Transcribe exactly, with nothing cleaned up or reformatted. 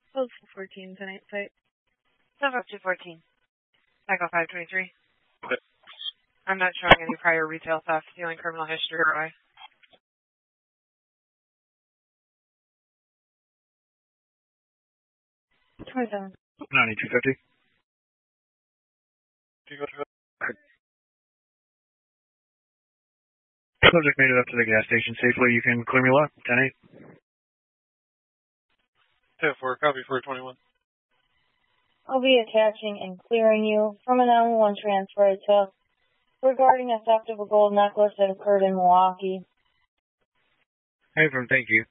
Oh, fourteen tonight site. seven two fourteen. Echo five twenty-three. I'm not showing any prior retail theft, stealing criminal history, or I. twenty-seven. ninety-two fifty. Subject made it up to the gas station safely. You can clear me lot. ten eight. ten four, copy four twenty-one. I'll be attaching and clearing you from a nine one one transfer to regarding a theft of a gold necklace that occurred in Milwaukee. Hey, from thank you.